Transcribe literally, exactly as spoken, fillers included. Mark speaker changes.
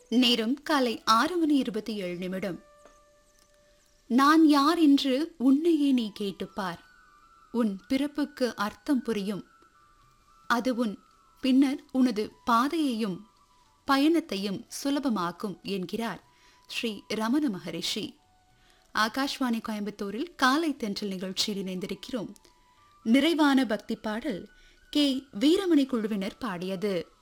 Speaker 1: நேரம் காலை ஆறு மணி இருபத்தி ஏழு நிமிடம். நான் யார் என்று உன்னையே நீ கேட்டுப்பார். உன் பிறப்புக்கு அர்த்தம் புரியும். அது உன் பின்னர் உனது பாதையையும் பயணத்தையும் சுலபமாக்கும் என்கிறார் ஸ்ரீ ரமண மகரிஷி. ஆகாஷ்வாணி கோயம்புத்தூரில் காலை தென்றல் நிகழ்ச்சியில் இணைந்திருக்கிறோம். நிறைவான பக்தி பாடல் கே வீரமணி குழுவினர் பாடியது.